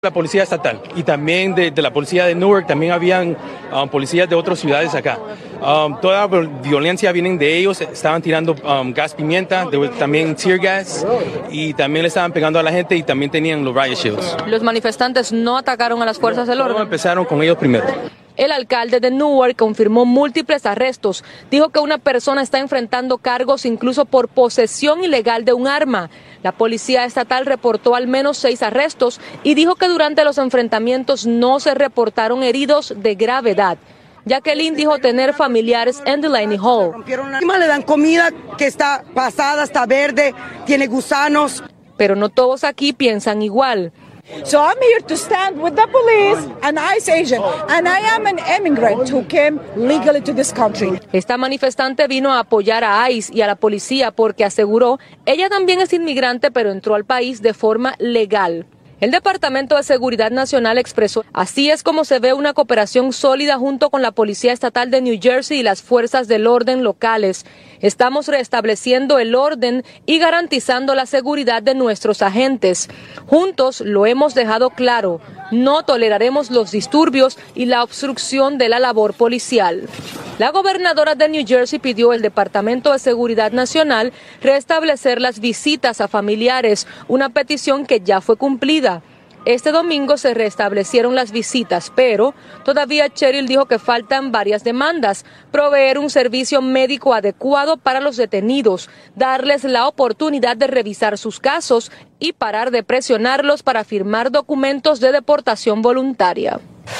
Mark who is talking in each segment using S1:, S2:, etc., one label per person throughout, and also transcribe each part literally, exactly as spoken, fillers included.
S1: La policía estatal y también de, de la policía de Newark, también habían um, policías de otras ciudades acá. Um, toda la violencia viene de ellos, estaban tirando um, gas pimienta, de, también tear gas, y también le estaban pegando a la gente y también tenían los riot shields.
S2: Los manifestantes no atacaron a las fuerzas del orden.
S1: Empezaron con ellos primero.
S2: El alcalde de Newark confirmó múltiples arrestos. Dijo que una persona está enfrentando cargos incluso por posesión ilegal de un arma. La policía estatal reportó al menos seis arrestos y dijo que durante los enfrentamientos no se reportaron heridos de gravedad. Jacqueline dijo tener familiares en Delaney Hall.
S3: Le dan comida que está pasada, está verde, tiene gusanos.
S2: Pero no todos aquí piensan igual.
S4: So I'm here to stand with the police and ICE agent, and I am an immigrant who came legally to this country.
S2: Esta manifestante vino a apoyar a ICE y a la policía porque aseguró ella también es inmigrante pero entró al país de forma legal. El Departamento de Seguridad Nacional expresó, así es como se ve una cooperación sólida junto con la Policía Estatal de New Jersey y las fuerzas del orden locales. Estamos restableciendo el orden y garantizando la seguridad de nuestros agentes. Juntos lo hemos dejado claro, no toleraremos los disturbios y la obstrucción de la labor policial. La gobernadora de New Jersey pidió al Departamento de Seguridad Nacional restablecer las visitas a familiares, una petición que ya fue cumplida. Este domingo se restablecieron las visitas, pero todavía Cheryl dijo que faltan varias demandas: proveer un servicio médico adecuado para los detenidos, darles la oportunidad de revisar sus casos y parar de presionarlos para firmar documentos de deportación voluntaria.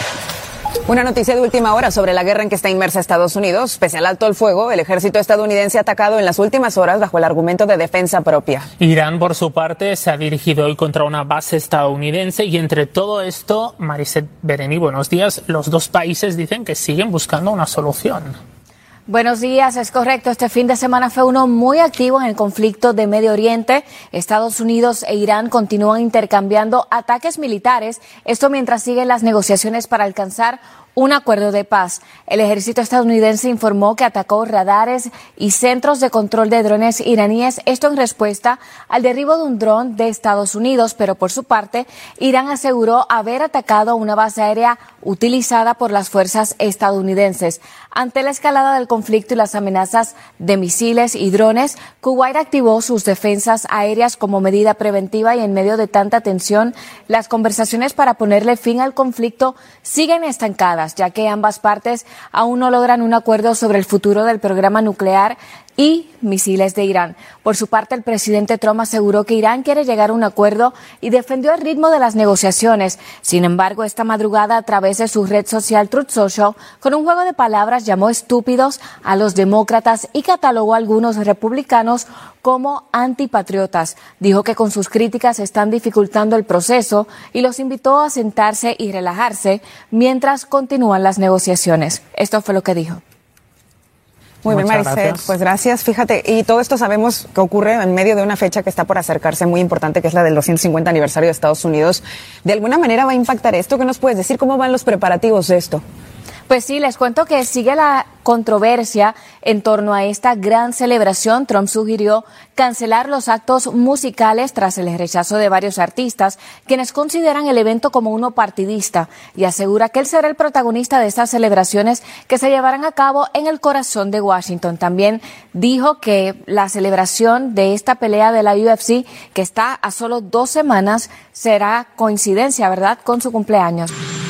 S5: Una noticia de última hora sobre la guerra en que está inmersa Estados Unidos. Pese al alto el fuego, el ejército estadounidense ha atacado en las últimas horas bajo el argumento de defensa propia.
S6: Irán, por su parte, se ha dirigido hoy contra una base estadounidense y entre todo esto, Mariset Bereni, buenos días, los dos países dicen que siguen buscando una solución.
S7: Buenos días, es correcto. Este fin de semana fue uno muy activo en el conflicto de Medio Oriente. Estados Unidos e Irán continúan intercambiando ataques militares, esto mientras siguen las negociaciones para alcanzar un acuerdo de paz. El ejército estadounidense informó que atacó radares y centros de control de drones iraníes, esto en respuesta al derribo de un dron de Estados Unidos, pero por su parte, Irán aseguró haber atacado una base aérea utilizada por las fuerzas estadounidenses. Ante la escalada del conflicto y las amenazas de misiles y drones, Kuwait activó sus defensas aéreas como medida preventiva y en medio de tanta tensión, las conversaciones para ponerle fin al conflicto siguen estancadas, ya que ambas partes aún no logran un acuerdo sobre el futuro del programa nuclear y misiles de Irán. Por su parte, el presidente Trump aseguró que Irán quiere llegar a un acuerdo y defendió el ritmo de las negociaciones. Sin embargo, esta madrugada, a través de su red social Truth Social, con un juego de palabras llamó estúpidos a los demócratas y catalogó a algunos republicanos como antipatriotas. Dijo que con sus críticas están dificultando el proceso y los invitó a sentarse y relajarse mientras continúan las negociaciones. Esto fue lo que dijo.
S5: Muy bien,
S6: Muchas
S5: Mariset,
S6: gracias.
S5: pues gracias. Fíjate, y todo esto sabemos que ocurre en medio de una fecha que está por acercarse muy importante, que es la del doscientos cincuenta aniversario de Estados Unidos. ¿De alguna manera va a impactar esto? ¿Qué nos puedes decir? ¿Cómo van los preparativos de esto?
S7: Pues sí, les cuento que sigue la controversia en torno a esta gran celebración. Trump sugirió cancelar los actos musicales tras el rechazo de varios artistas, quienes consideran el evento como uno partidista, y asegura que él será el protagonista de estas celebraciones que se llevarán a cabo en el corazón de Washington. También dijo que la celebración de esta pelea de la U F C, que está a solo dos semanas, será coincidencia, ¿verdad?, con su cumpleaños.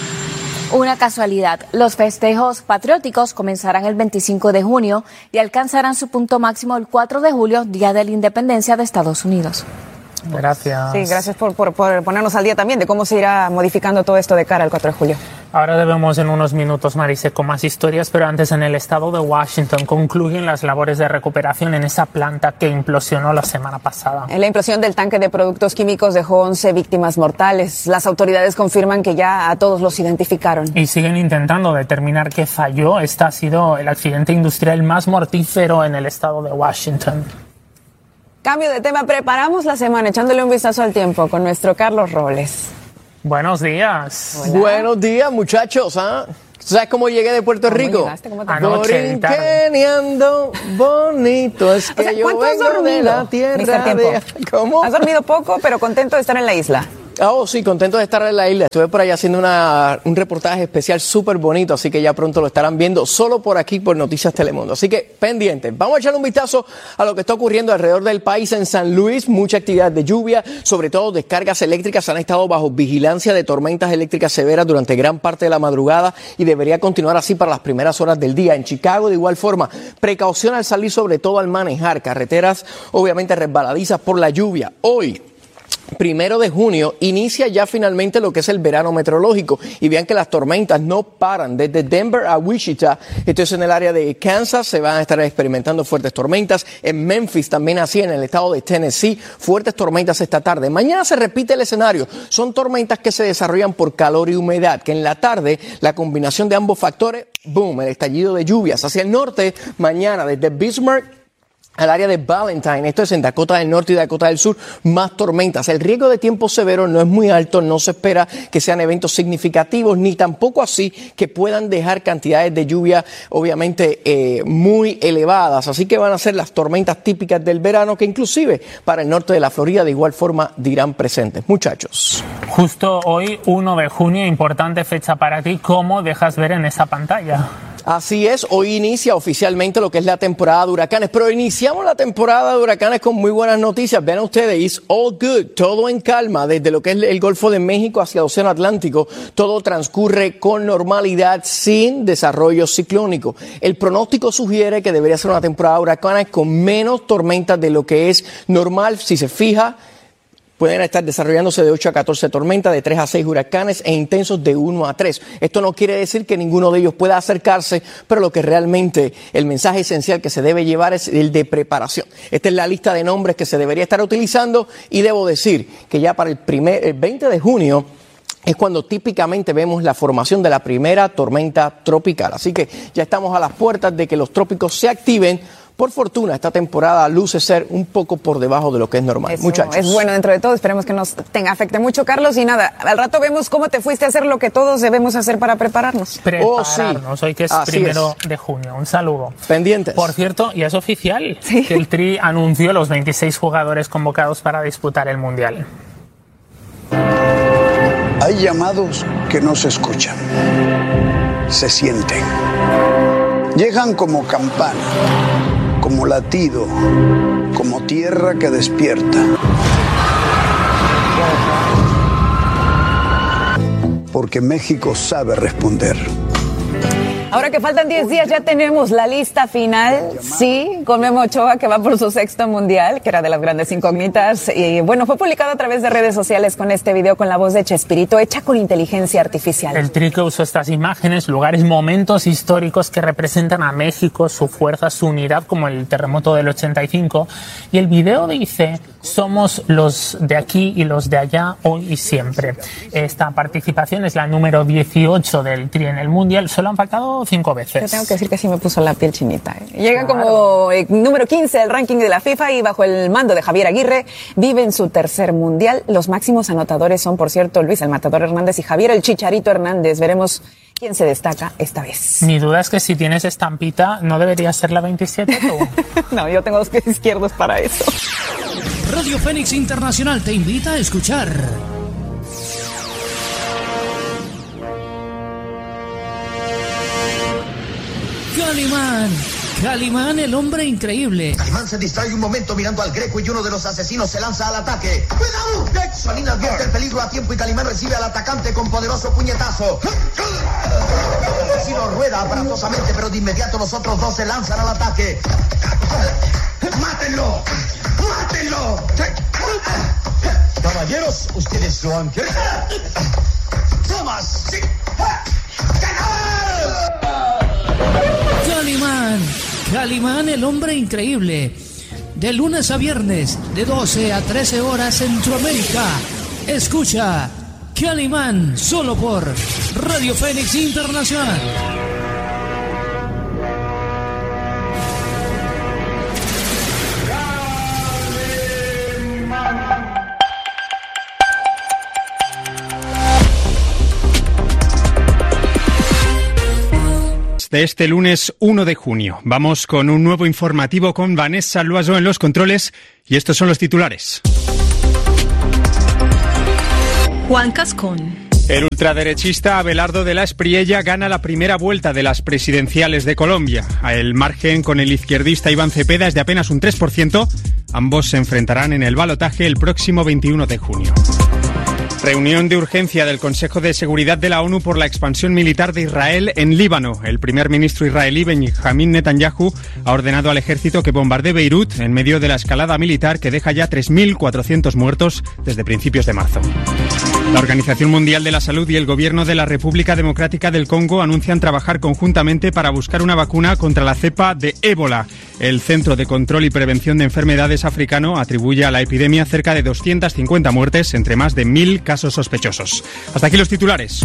S7: Una casualidad. Los festejos patrióticos comenzarán el veinticinco de junio y alcanzarán su punto máximo el cuatro de julio, Día de la Independencia de Estados Unidos.
S6: Gracias.
S5: Sí, gracias por, por, por ponernos al día también de cómo se irá modificando todo esto de cara al cuatro de julio.
S6: Ahora debemos en unos minutos, Marise, con más historias, pero antes en el estado de Washington concluyen las labores de recuperación en esa planta que implosionó la semana pasada.
S5: La implosión del tanque de productos químicos dejó once víctimas mortales. Las autoridades confirman que ya a todos los identificaron.
S6: Y siguen intentando determinar qué falló. Este ha sido el accidente industrial más mortífero en el estado de Washington.
S5: Cambio de tema, preparamos la semana echándole un vistazo al tiempo con nuestro Carlos Robles.
S6: Buenos días.
S8: Hola. Buenos días, muchachos. ¿Ah? ¿Sabes cómo llegué de Puerto Rico?
S6: Anoche,
S8: Borinqueneando bonito. Es que
S5: o sea,
S8: yo vengo de la tierra de...
S5: ¿Cómo? Has dormido poco, pero contento de estar en la isla.
S8: Oh, sí, contento de estar en la isla. Estuve por allá haciendo una, un reportaje especial súper bonito, así que ya pronto lo estarán viendo solo por aquí por Noticias Telemundo. Así que pendientes. Vamos a echarle un vistazo a lo que está ocurriendo alrededor del país. En San Luis, mucha actividad de lluvia, sobre todo descargas eléctricas. Han estado bajo vigilancia de tormentas eléctricas severas durante gran parte de la madrugada y debería continuar así para las primeras horas del día. En Chicago, de igual forma, precaución al salir, sobre todo al manejar. Carreteras, obviamente, resbaladizas por la lluvia. Hoy, primero de junio, inicia ya finalmente lo que es el verano meteorológico y vean que las tormentas no paran. Desde Denver a Wichita, esto es en el área de Kansas, se van a estar experimentando fuertes tormentas. En Memphis también así, en el estado de Tennessee, fuertes tormentas esta tarde. Mañana se repite el escenario. Son tormentas que se desarrollan por calor y humedad, que en la tarde la combinación de ambos factores, boom, el estallido de lluvias. Hacia el norte, mañana desde Bismarck al área de Valentine, esto es en Dakota del Norte y Dakota del Sur, más tormentas. El riesgo de tiempo severo no es muy alto, no se espera que sean eventos significativos, ni tampoco así que puedan dejar cantidades de lluvia, obviamente, eh, muy elevadas. Así que van a ser las tormentas típicas del verano, que inclusive para el norte de la Florida de igual forma dirán presentes. Muchachos.
S6: Justo hoy, uno de junio, importante fecha para ti. ¿Cómo dejas ver en esa pantalla?
S8: Así es, hoy inicia oficialmente lo que es la temporada de huracanes, pero iniciamos la temporada de huracanes con muy buenas noticias. Vean ustedes, it's all good, todo en calma, desde lo que es el Golfo de México hacia el Océano Atlántico, todo transcurre con normalidad, sin desarrollo ciclónico. El pronóstico sugiere que debería ser una temporada de huracanes con menos tormentas de lo que es normal. Si se fija, pueden estar desarrollándose de ocho a catorce tormentas, de tres a seis huracanes e intensos de uno a tres. Esto no quiere decir que ninguno de ellos pueda acercarse, pero lo que realmente el mensaje esencial que se debe llevar es el de preparación. Esta es la lista de nombres que se debería estar utilizando y debo decir que ya para el, primer, el veinte de junio es cuando típicamente vemos la formación de la primera tormenta tropical. Así que ya estamos a las puertas de que los trópicos se activen. Por fortuna, esta temporada luce ser un poco por debajo de lo que es normal.
S5: Eso
S8: Muchachos.
S5: es bueno dentro de todo. Esperemos que nos tenga afecte mucho, Carlos. Y nada, al rato vemos cómo te fuiste a hacer lo que todos debemos hacer para prepararnos.
S6: Prepararnos,
S8: oh, sí.
S6: Hoy que es
S8: Así
S6: primero
S8: es.
S6: de junio. Un saludo.
S8: Pendientes.
S6: Por cierto, ya es oficial
S5: sí.
S6: que el Tri anunció los veintiséis jugadores convocados para disputar el Mundial.
S9: Hay llamados que no se escuchan, se sienten. Llegan como campana, como latido, como tierra que despierta. Porque México sabe responder.
S5: Ahora que faltan diez días ya tenemos la lista final, sí, con Memo Ochoa que va por su sexto mundial, que era de las grandes incógnitas. Y bueno, fue publicado a través de redes sociales con este video con la voz de Chespirito, hecha con inteligencia artificial.
S6: El Tri que usó estas imágenes, lugares, momentos históricos que representan a México, su fuerza, su unidad, como el terremoto del ochenta y cinco. Y el video dice, somos los de aquí y los de allá, hoy y siempre. Esta participación es la número dieciocho del Tri en el mundial. Solo han faltado cinco veces.
S5: Yo tengo que decir que sí me puso la piel chinita. ¿eh? Llega claro. como eh, número quince del ranking de la FIFA y bajo el mando de Javier Aguirre vive en su tercer mundial. Los máximos anotadores son, por cierto, Luis el Matador Hernández y Javier el Chicharito Hernández. Veremos quién se destaca esta vez.
S6: Mi duda es que si tienes estampita, ¿no debería ser la veintisiete tú?
S5: No, yo tengo los pies izquierdos para eso.
S10: Radio Fénix Internacional te invita a escuchar Calimán, Calimán, el hombre increíble.
S11: Calimán se distrae un momento mirando al Greco y uno de los asesinos se lanza al ataque. ¡Cuidado! Solina advierte el peligro a tiempo y Calimán recibe al atacante con poderoso puñetazo. El asesino rueda aparatosamente, pero de inmediato los otros dos se lanzan al ataque. ¡Mátenlo! ¡Mátenlo! Caballeros, ustedes lo han querido. ¡Tomas! ¡Sí!
S10: Calimán, Calimán, el hombre increíble. De lunes a viernes, de doce a trece horas Centroamérica. Escucha Calimán solo por Radio Fénix Internacional.
S12: De este lunes uno de junio. Vamos con un nuevo informativo con Vanessa Loiseau en los controles y estos son los titulares.
S13: Juan Cascón.
S12: El ultraderechista Abelardo de la Espriella gana la primera vuelta de las presidenciales de Colombia. El margen con el izquierdista Iván Cepeda es de apenas un tres por ciento. Ambos se enfrentarán en el balotaje el próximo veintiuno de junio. Reunión de urgencia del Consejo de Seguridad de la ONU por la expansión militar de Israel en Líbano. El primer ministro israelí Benjamin Netanyahu ha ordenado al ejército que bombardee Beirut en medio de la escalada militar que deja ya tres mil cuatrocientos muertos desde principios de marzo. La Organización Mundial de la Salud y el Gobierno de la República Democrática del Congo anuncian trabajar conjuntamente para buscar una vacuna contra la cepa de ébola. El Centro de Control y Prevención de Enfermedades africano atribuye a la epidemia cerca de doscientas cincuenta muertes entre más de mil casos sospechosos. Hasta aquí los titulares.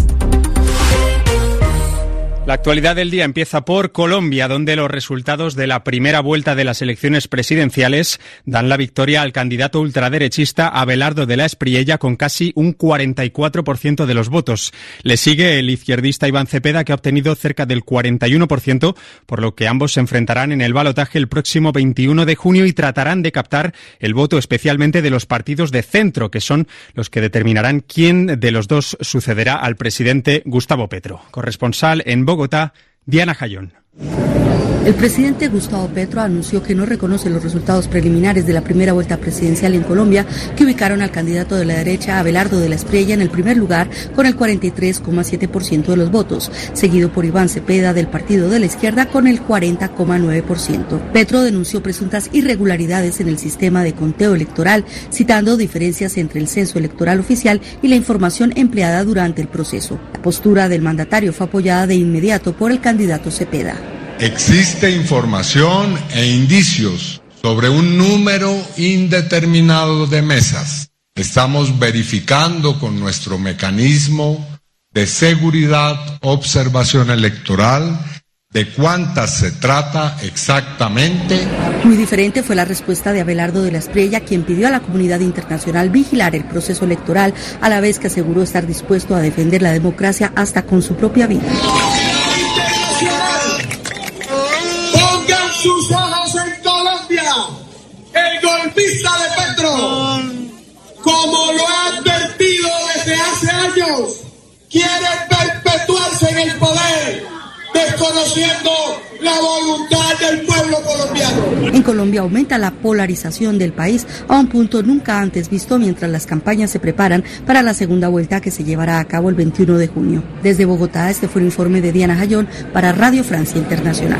S12: La actualidad del día empieza por Colombia, donde los resultados de la primera vuelta de las elecciones presidenciales dan la victoria al candidato ultraderechista Abelardo de la Espriella con casi un cuarenta y cuatro por ciento de los votos. Le sigue el izquierdista Iván Cepeda, que ha obtenido cerca del cuarenta y uno por ciento, por lo que ambos se enfrentarán en el balotaje el próximo veintiuno de junio y tratarán de captar el voto especialmente de los partidos de centro, que son los que determinarán quién de los dos sucederá al presidente Gustavo Petro. Corresponsal en Bogotá, Bogotá, Diana Jayón.
S14: El presidente Gustavo Petro anunció que no reconoce los resultados preliminares de la primera vuelta presidencial en Colombia, que ubicaron al candidato de la derecha Abelardo de la Espriella en el primer lugar con el cuarenta y tres coma siete por ciento de los votos, seguido por Iván Cepeda del partido de la izquierda con el cuarenta coma nueve por ciento. Petro denunció presuntas irregularidades en el sistema de conteo electoral, citando diferencias entre el censo electoral oficial y la información empleada durante el proceso. La postura del mandatario fue apoyada de inmediato por el candidato Cepeda.
S15: Existe información e indicios sobre un número indeterminado de mesas. Estamos verificando con nuestro mecanismo de seguridad, observación electoral, de cuántas se trata exactamente.
S14: Muy diferente fue la respuesta de Abelardo de la Espriella, quien pidió a la comunidad internacional vigilar el proceso electoral, a la vez que aseguró estar dispuesto a defender la democracia hasta con su propia vida.
S16: Sus ojos en Colombia, el golpista de Petro, como lo ha advertido desde hace años, quiere perpetuarse en el poder, desconociendo la voluntad del pueblo colombiano.
S14: En Colombia aumenta la polarización del país a un punto nunca antes visto mientras las campañas se preparan para la segunda vuelta que se llevará a cabo el veintiuno de junio. Desde Bogotá, este fue el informe de Diana Jayón para Radio Francia Internacional.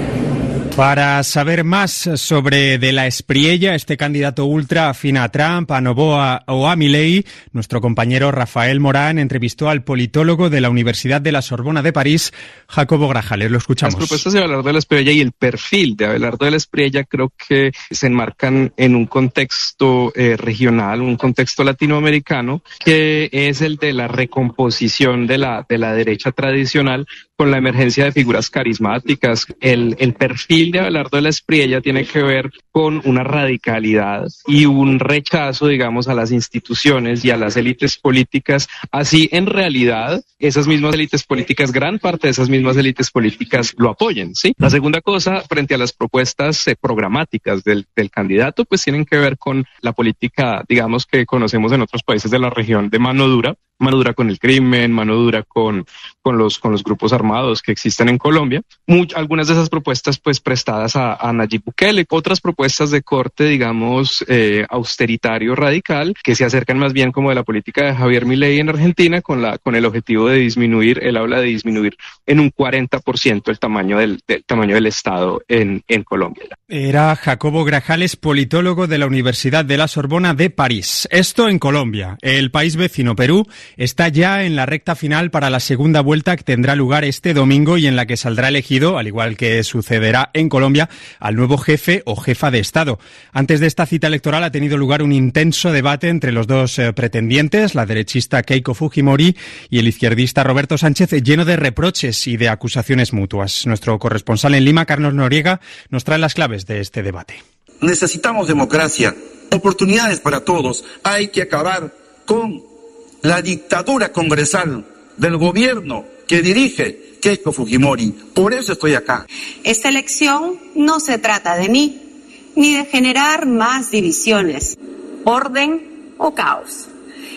S12: Para saber más sobre de la Espriella, este candidato ultra afín a Trump, a Noboa o a Milei, nuestro compañero Rafael Morán entrevistó al politólogo de la Universidad de la Sorbona de París, Jacobo Grajales. Lo escuchamos.
S17: Las propuestas de Abelardo de la Espriella y el perfil de Abelardo de la Espriella creo que se enmarcan en un contexto eh, regional, un contexto latinoamericano, que es el de la recomposición de la, de la derecha tradicional con la emergencia de figuras carismáticas. El, el perfil de Abelardo de la Espriella tiene que ver con una radicalidad y un rechazo, digamos, a las instituciones y a las élites políticas. Así, en realidad, esas mismas élites políticas, gran parte de esas mismas élites políticas lo apoyen, ¿sí? La segunda cosa, frente a las propuestas eh, programáticas del, del candidato, pues tienen que ver con la política, digamos, que conocemos en otros países de la región de mano dura, mano dura con el crimen, mano dura con, con, los, con los grupos armados que existen en Colombia. Much, algunas de esas propuestas pues prestadas a, a Nayib Bukele, otras propuestas de corte, digamos, eh, austeritario radical, que se acercan más bien como de la política de Javier Milei en Argentina, con, la, con el objetivo de disminuir, él habla de disminuir en un cuarenta por ciento el tamaño del, del, tamaño del Estado en, en Colombia.
S12: Era Jacobo Grajales, politólogo de la Universidad de la Sorbona de París. Esto en Colombia. El país vecino, Perú, está ya en la recta final para la segunda vuelta que tendrá lugar este domingo y en la que saldrá elegido, al igual que sucederá en Colombia, al nuevo jefe o jefa de Estado. Antes de esta cita electoral ha tenido lugar un intenso debate entre los dos eh, pretendientes, la derechista Keiko Fujimori y el izquierdista Roberto Sánchez, lleno de reproches y de acusaciones mutuas. Nuestro corresponsal en Lima, Carlos Noriega, nos trae las claves de este debate.
S18: Necesitamos democracia, oportunidades para todos. Hay que acabar con la dictadura congresal del gobierno que dirige Keiko Fujimori. Por eso estoy acá.
S19: Esta elección no se trata de mí, ni de generar más divisiones, orden o caos.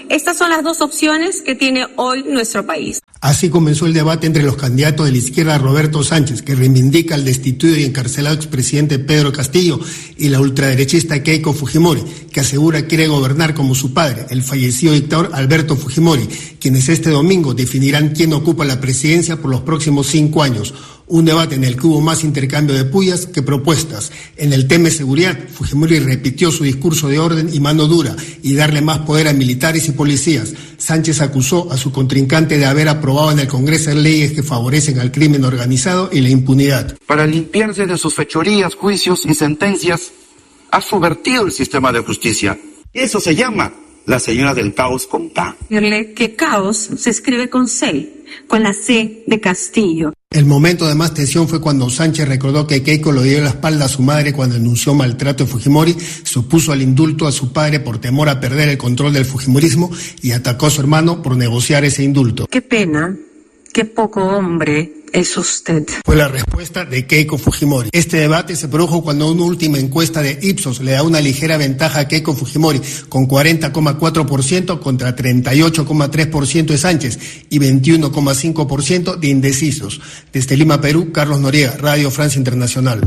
S19: Estas son las dos opciones que tiene hoy nuestro país.
S13: Así comenzó el debate entre los candidatos de la izquierda Roberto Sánchez, que reivindica al destituido y encarcelado expresidente Pedro Castillo, y la ultraderechista Keiko Fujimori, que asegura quiere gobernar como su padre, el fallecido dictador Alberto Fujimori, quienes este domingo definirán quién ocupa la presidencia por los próximos cinco años. Un debate en el que hubo más intercambio de pullas que propuestas. En el tema de seguridad, Fujimori repitió su discurso de orden y mano dura y darle más poder a militares y policías. Sánchez acusó a su contrincante de haber aprobado en el Congreso leyes que favorecen al crimen organizado y la impunidad.
S18: Para limpiarse de sus fechorías, juicios y sentencias, ha subvertido el sistema de justicia. Eso se llama la señora del caos con K.
S19: Que caos se escribe con C, con la C de Castillo.
S13: El momento de más tensión fue cuando Sánchez recordó que Keiko le dio la espalda a su madre cuando denunció maltrato de Fujimori, se opuso al indulto a su padre por temor a perder el control del fujimorismo y atacó a su hermano por negociar ese indulto.
S19: Qué pena, qué poco hombre es usted.
S13: Fue la respuesta de Keiko Fujimori. Este debate se produjo cuando una última encuesta de Ipsos le da una ligera ventaja a Keiko Fujimori, con cuarenta coma cuatro por ciento contra treinta y ocho coma tres por ciento de Sánchez y veintiuno coma cinco por ciento de indecisos. Desde Lima, Perú, Carlos Noriega, Radio Francia Internacional.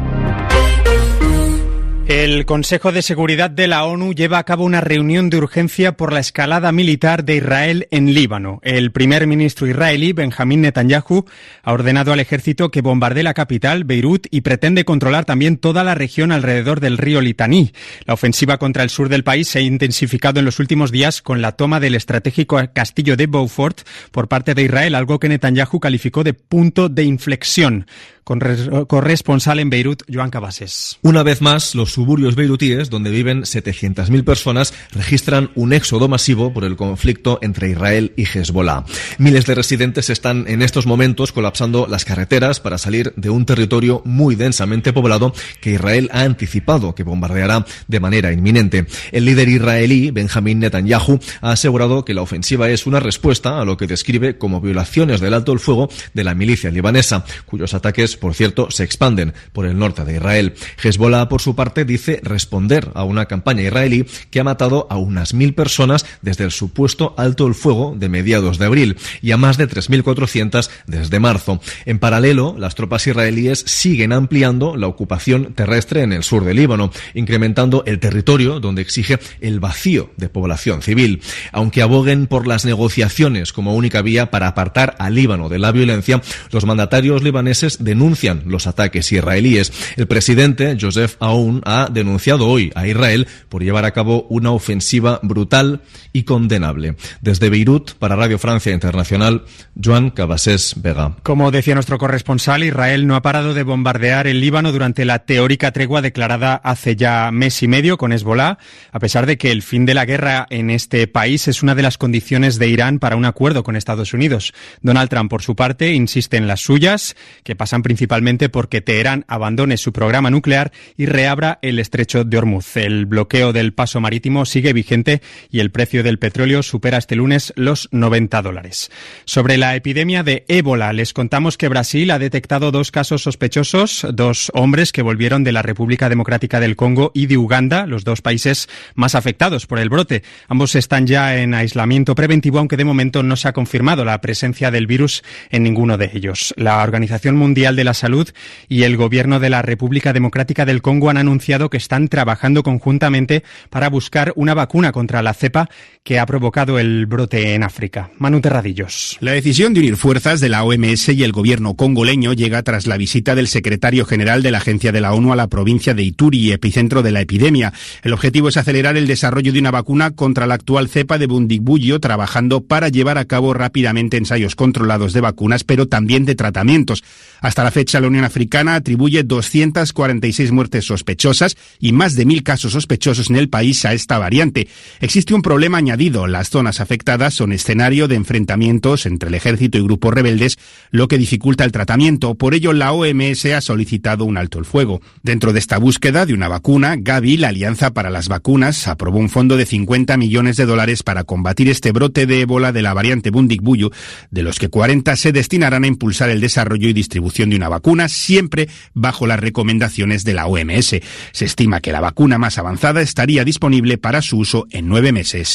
S12: El Consejo de Seguridad de la ONU lleva a cabo una reunión de urgencia por la escalada militar de Israel en Líbano. El primer ministro israelí, Benjamín Netanyahu, ha ordenado al ejército que bombardee la capital, Beirut, y pretende controlar también toda la región alrededor del río Litaní. La ofensiva contra el sur del país se ha intensificado en los últimos días con la toma del estratégico castillo de Beaufort por parte de Israel, algo que Netanyahu calificó de punto de inflexión. Corresponsal en Beirut, Joan Cabases.
S20: Una vez más, los suburbios beirutíes, donde viven setecientas mil personas, registran un éxodo masivo por el conflicto entre Israel y Hezbollah. Miles de residentes están en estos momentos colapsando las carreteras para salir de un territorio muy densamente poblado que Israel ha anticipado que bombardeará de manera inminente. El líder israelí, Benjamín Netanyahu, ha asegurado que la ofensiva es una respuesta a lo que describe como violaciones del alto el fuego de la milicia libanesa, cuyos ataques, por cierto, se expanden por el norte de Israel. Hezbollah, por su parte, dice responder a una campaña israelí que ha matado a unas mil personas desde el supuesto alto el fuego de mediados de abril y a más de tres mil cuatrocientas desde marzo. En paralelo, las tropas israelíes siguen ampliando la ocupación terrestre en el sur del Líbano, incrementando el territorio donde exige el vacío de población civil. Aunque aboguen por las negociaciones como única vía para apartar al Líbano de la violencia, los mandatarios libaneses denuncian los ataques israelíes. El presidente Joseph Aoun ha denunciado hoy a Israel por llevar a cabo una ofensiva brutal y condenable. Desde Beirut, para Radio Francia Internacional, Joan Cabases Vega.
S12: Como decía nuestro corresponsal, Israel no ha parado de bombardear el Líbano durante la teórica tregua declarada hace ya mes y medio con Hezbollah, a pesar de que el fin de la guerra en este país es una de las condiciones de Irán para un acuerdo con Estados Unidos. Donald Trump, por su parte, insiste en las suyas, que pasan principalmente porque Teherán abandone su programa nuclear y reabra el estrecho de Hormuz. El bloqueo del paso marítimo sigue vigente y el precio del petróleo supera este lunes los noventa dólares. Sobre la epidemia de ébola, les contamos que Brasil ha detectado dos casos sospechosos, dos hombres que volvieron de la República Democrática del Congo y de Uganda, los dos países más afectados por el brote. Ambos están ya en aislamiento preventivo, aunque de momento no se ha confirmado la presencia del virus en ninguno de ellos. La Organización Mundial de la Salud y el Gobierno de la República Democrática del Congo han anunciado que están trabajando conjuntamente para buscar una vacuna contra la cepa que ha provocado el brote en África. Manu Terradillos.
S21: La decisión de unir fuerzas de la O M S y el gobierno congoleño llega tras la visita del secretario general de la Agencia de la ONU a la provincia de Ituri, epicentro de la epidemia. El objetivo es acelerar el desarrollo de una vacuna contra la actual cepa de Bundibugyo, trabajando para llevar a cabo rápidamente ensayos controlados de vacunas, pero también de tratamientos. Hasta la fecha, la Unión Africana atribuye doscientas cuarenta y seis muertes sospechosas y más de mil casos sospechosos en el país a esta variante. Existe un problema añadido. Las zonas afectadas son escenario de enfrentamientos entre el ejército y grupos rebeldes, lo que dificulta el tratamiento. Por ello, la O M S ha solicitado un alto el fuego. Dentro de esta búsqueda de una vacuna, Gavi, la Alianza para las Vacunas, aprobó un fondo de cincuenta millones de dólares para combatir este brote de ébola de la variante Bundibugyo, de los que cuarenta se destinarán a impulsar el desarrollo y distribución de una vacuna, siempre bajo las recomendaciones de la O M S. Se estima que la vacuna más avanzada estaría disponible para su uso en nueve meses.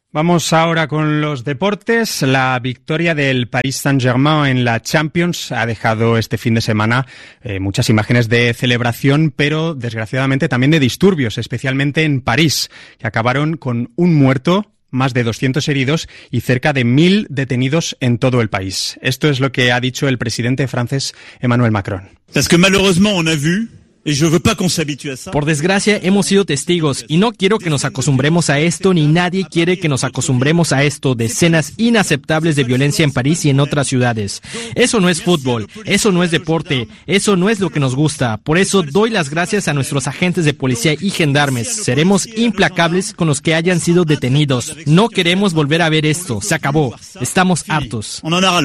S12: Vamos ahora con los deportes. La victoria del Paris Saint-Germain en la Champions ha dejado este fin de semana eh, muchas imágenes de celebración, pero desgraciadamente también de disturbios, especialmente en París, que acabaron con un muerto, más de doscientos heridos y cerca de mil detenidos en todo el país. Esto es lo que ha dicho el presidente francés Emmanuel Macron.
S1: Parce que malheureusement on a vu. Por desgracia, hemos sido testigos y no quiero que nos acostumbremos a esto, ni nadie quiere que nos acostumbremos a esto, de escenas inaceptables de violencia en París y en otras ciudades. Eso no es fútbol, eso no es deporte, eso no es lo que nos gusta. Por eso doy las gracias a nuestros agentes de policía y gendarmes. Seremos implacables con los que hayan sido detenidos. No queremos volver a ver esto, se acabó. Estamos hartos.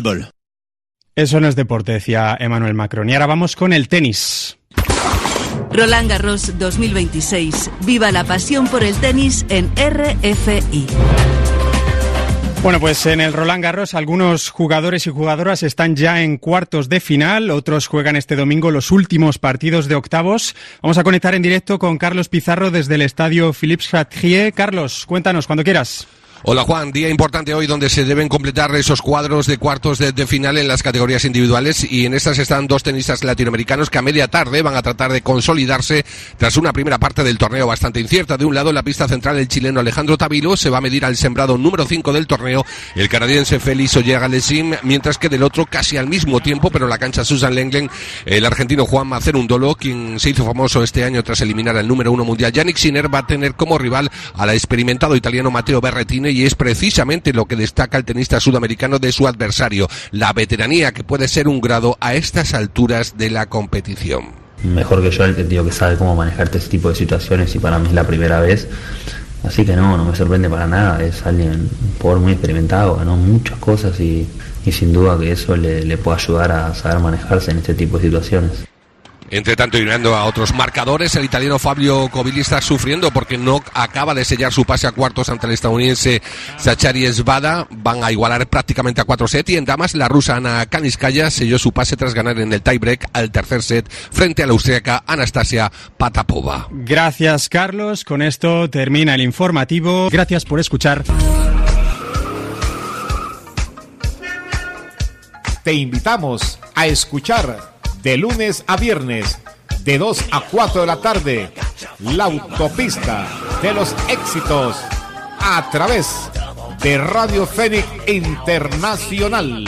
S12: Eso no es deporte, decía Emmanuel Macron. Y ahora vamos con el tenis.
S22: Roland Garros dos mil veintiséis. Viva la pasión por el tenis en R F I.
S12: Bueno, pues en el Roland Garros algunos jugadores y jugadoras están ya en cuartos de final, otros juegan este domingo los últimos partidos de octavos. Vamos a conectar en directo con Carlos Pizarro desde el estadio Philippe Chatrier. Carlos, cuéntanos cuando quieras.
S23: Hola Juan, día importante hoy donde se deben completar esos cuadros de cuartos de, de final en las categorías individuales, y en estas están dos tenistas latinoamericanos que a media tarde van a tratar de consolidarse tras una primera parte del torneo bastante incierta. De un lado, en la pista central, el chileno Alejandro Tavilo se va a medir al sembrado número cinco del torneo, el canadiense Félix Auger-Aliassime, mientras que del otro, casi al mismo tiempo, pero en la cancha Susan Lenglen, el argentino Juanma Cerúndolo, quien se hizo famoso este año tras eliminar al número uno mundial Jannik Sinner, va a tener como rival al experimentado italiano Matteo Berrettini, y es precisamente lo que destaca el tenista sudamericano de su adversario, la veteranía que puede ser un grado a estas alturas de la competición.
S24: Mejor que yo, el tío que sabe cómo manejar este tipo de situaciones, y para mí es la primera vez, así que no, no me sorprende para nada. Es alguien, un jugador muy experimentado, ganó muchas cosas y, y sin duda que eso le, le puede ayudar a saber manejarse en este tipo de situaciones.
S23: Entre tanto, y mirando a otros marcadores, el italiano Fabio Covilli está sufriendo porque no acaba de sellar su pase a cuartos ante el estadounidense Zachary Svada. Van a igualar prácticamente a cuatro sets, y en damas la rusa Ana Kaniskaya selló su pase tras ganar en el tiebreak al tercer set frente a la austríaca Anastasia Patapova.
S12: Gracias, Carlos. Con esto termina el informativo. Gracias por escuchar.
S25: Te invitamos a escuchar de lunes a viernes, de dos a cuatro de la tarde, La Autopista de los Éxitos, a través de Radio Fénix Internacional.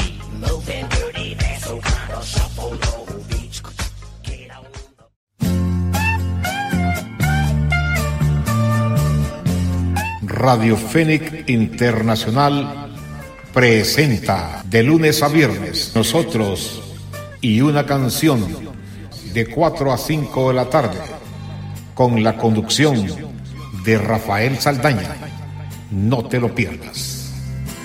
S25: Radio Fénix Internacional presenta de lunes a viernes Nosotros y una canción, de cuatro a cinco de la tarde, con la conducción de Rafael Saldaña. No te lo pierdas.